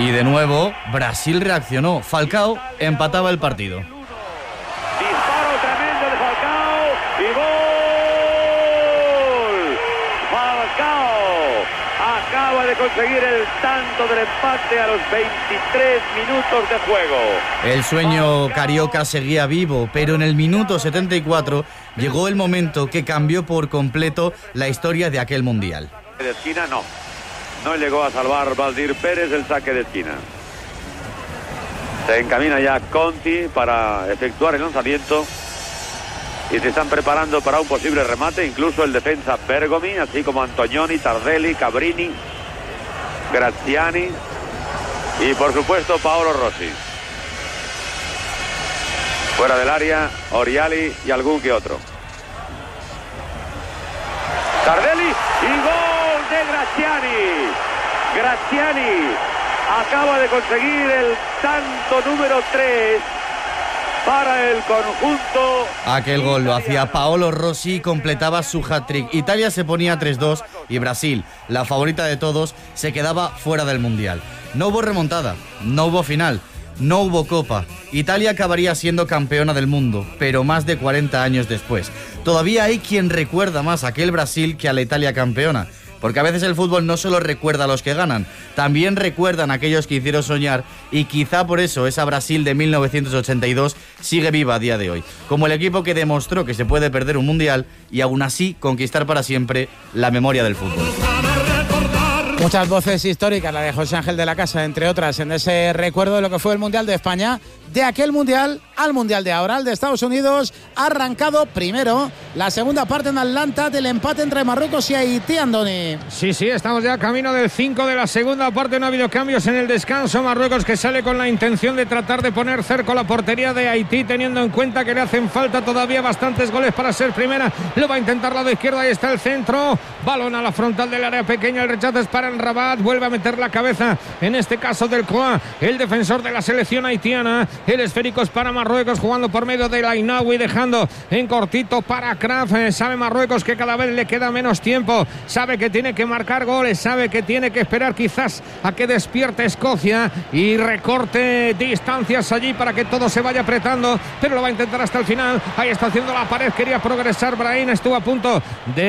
Y de nuevo, Brasil reaccionó. Falcao empataba el partido. Disparo tremendo de Falcao y gol. Falcao acaba de conseguir el tanto del empate a los 23 minutos de juego. El sueño carioca seguía vivo, pero en el minuto 74 llegó el momento que cambió por completo la historia de aquel mundial. De esquina no llegó a salvar Valdir Pérez el saque de esquina. Se encamina ya Conti para efectuar el lanzamiento y se están preparando para un posible remate, incluso el defensa Bergomi, así como Antonioni, Tardelli, Cabrini, Graziani y por supuesto Paolo Rossi. Fuera del área, Oriali y algún que otro. Tardelli y gol de Graziani. Graziani acaba de conseguir el tanto número 3 para el conjunto. Aquel gol lo hacía Paolo Rossi y completaba su hat-trick. Italia se ponía 3-2 y Brasil, la favorita de todos, se quedaba fuera del Mundial. No hubo remontada, no hubo final, no hubo copa. Italia acabaría siendo campeona del mundo, pero más de 40 años después. Todavía hay quien recuerda más a aquel Brasil que a la Italia campeona. Porque a veces el fútbol no solo recuerda a los que ganan, también recuerdan a aquellos que hicieron soñar, y quizá por eso esa Brasil de 1982 sigue viva a día de hoy, como el equipo que demostró que se puede perder un mundial y aún así conquistar para siempre la memoria del fútbol. Muchas voces históricas, la de José Ángel de la Casa, entre otras, en ese recuerdo de lo que fue el Mundial de España, de aquel Mundial al Mundial de ahora, el de Estados Unidos. Ha arrancado primero la segunda parte en Atlanta del empate entre Marruecos y Haití, Andoni. Sí, estamos ya camino del 5 de la segunda parte, no ha habido cambios en el descanso. Marruecos que sale con la intención de tratar de poner cerco la portería de Haití, teniendo en cuenta que le hacen falta todavía bastantes goles para ser primera. Lo va a intentar lado izquierdo, ahí está el centro, balón a la frontal del área pequeña, el rechazo es para Rabat, vuelve a meter la cabeza, en este caso del Croa, el defensor de la selección haitiana. El esférico es para Marruecos, jugando por medio de Lainaoui, dejando en cortito para Kraf. Sabe Marruecos que cada vez le queda menos tiempo, sabe que tiene que marcar goles, sabe que tiene que esperar quizás a que despierte Escocia y recorte distancias allí para que todo se vaya apretando, pero lo va a intentar hasta el final. Ahí está haciendo la pared, quería progresar Brahim, estuvo a punto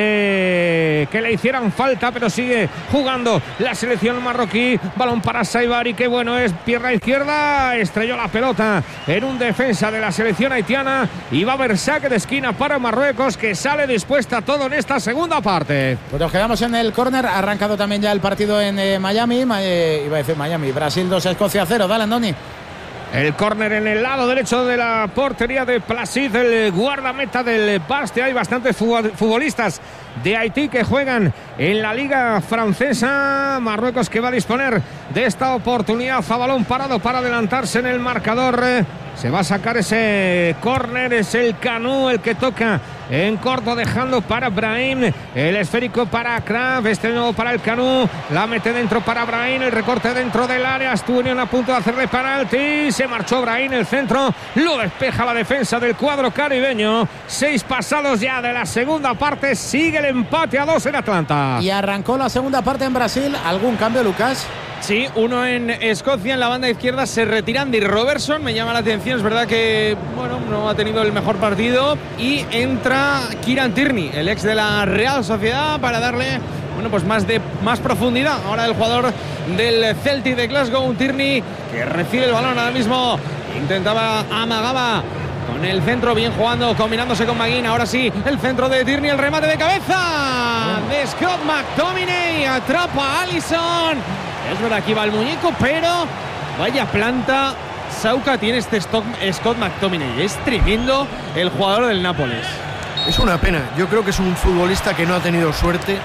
de que le hicieran falta, pero sigue jugando la selección marroquí. Balón para Saibari, que bueno es, pierna izquierda, estrelló la pelota en un defensa de la selección haitiana y va a haber saque de esquina para Marruecos, que sale dispuesta a todo en esta segunda parte. Pues nos quedamos en el córner. Ha arrancado también ya el partido en Miami, iba a decir Miami, Brasil 2, Escocia 0. Dale, Andoni. El córner en el lado derecho de la portería de Placid, el guardameta del Bastia. Hay bastantes futbolistas de Haití que juegan en la liga francesa. Marruecos que va a disponer de esta oportunidad a balón parado para adelantarse en el marcador. Se va a sacar ese córner, es el Canú el que toca en corto, dejando para Brahim, el esférico para Kraf, este nuevo para el Canú, la mete dentro para Brahim, el recorte dentro del área, Asturion a punto de hacerle penalti, se marchó Brahim, el centro, lo despeja la defensa del cuadro caribeño. 6 pasados ya de la segunda parte, sigue el empate a 2 en Atlanta. Y arrancó la segunda parte en Brasil. ¿Algún cambio, Lucas? Sí, uno en Escocia, en la banda izquierda se retiran de Robertson, me llama la atención, es verdad que bueno, no ha tenido el mejor partido, y entra Kieran Tierney, el ex de la Real Sociedad, para darle bueno, pues más profundidad ahora el jugador del Celtic de Glasgow. Un Tierney que recibe el balón ahora mismo, amagaba con el centro, bien jugando, combinándose con McGinn. Ahora sí, el centro de Tierney, el remate de cabeza de Scott McTominay, atrapa a Alisson. Es verdad que iba el muñeco, pero vaya planta Sauca tiene este Scott McTominay. Es tremendo el jugador del Nápoles. Es una pena. Yo creo que es un futbolista que no ha tenido suerte.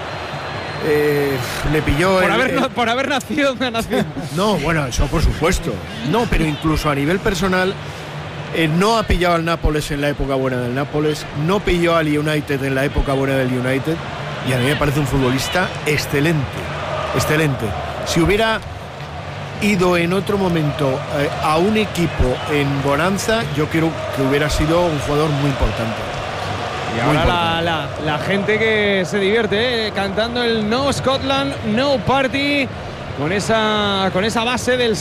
Le pilló por haber nacido una nación. No, bueno, eso por supuesto. No, pero incluso a nivel personal, no ha pillado al Nápoles en la época buena del Nápoles, no pilló al United en la época buena del United, y a mí me parece un futbolista excelente. Si hubiera ido en otro momento a un equipo en bonanza, yo creo que hubiera sido un jugador muy importante. Y ahora la gente que se divierte cantando el No Scotland, No Party, con esa base del